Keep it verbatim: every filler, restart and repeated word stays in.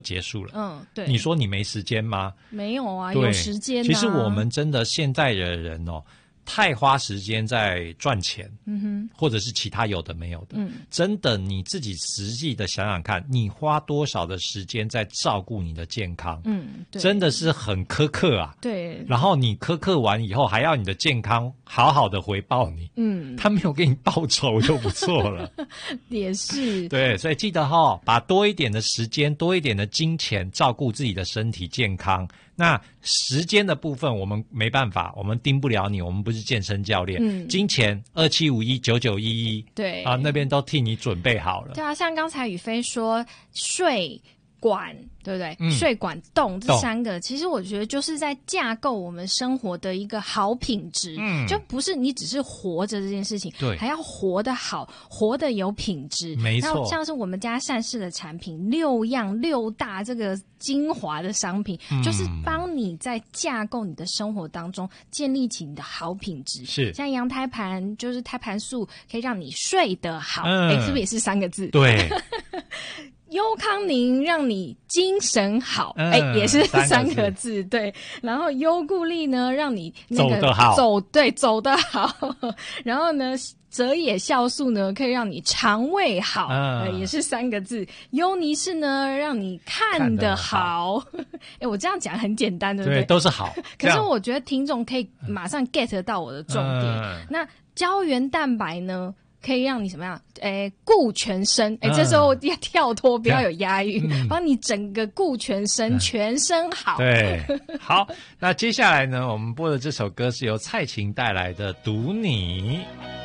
结束了。 嗯，对。 你说你没时间吗？ 没有啊，有时间啊。 其实我们真的现在的人哦，太花时间在赚钱， 嗯哼， 或者是其他有的没有的。 嗯， 真的你自己实际的想想看，你花多少的时间在照顾你的健康？ 嗯，对， 真的是很苛刻啊。 对。 然后你苛刻完以后，还要你的健康好好的回报你。嗯，他没有给你报酬就不错了。 也是。 对，所以记得齁，把多一点的时间、多一点的金钱照顾自己的身体健康。那时间的部分我们没办法，我们盯不了你，我们不是健身教练。嗯，金钱二七五一九九一一， 对啊，那边都替你准备好了。 对啊，像刚才宇飞说税管，对不对？ 嗯， 税管动这三个，其实我觉得就是在架构我们生活的一个好品质。嗯，就不是你只是活着这件事情， 对， 还要活得好，活得有品质。 没错， 像是我们家善事的产品，六样六大这个精华的商品，嗯，就是帮你在架构你的生活当中建立起你的好品质。 是， 像羊胎盘，就是胎盘素，可以让你睡得好。哎、嗯，是不是也是三个字？ 对。 优康宁让你精神好，哎、嗯，也是三个字，对。然后优固力呢，让你那个走得好， 走对走得好。然后呢，泽野酵素呢，可以让你肠胃好，嗯，呃、也是三个字。优尼氏呢，让你看得好。哎，我这样讲很简单，对不对？ 对，都是好。 可是我觉得听众可以马上 get 到我的重点。嗯、那胶原蛋白呢？可以让你什么样？诶，顾全身。诶，这时候要跳脱，不要有押韵，嗯、帮你整个顾全身，嗯、全身好。 对，好。那接下来呢，我们播的这首歌是由蔡琴带来的《读你》。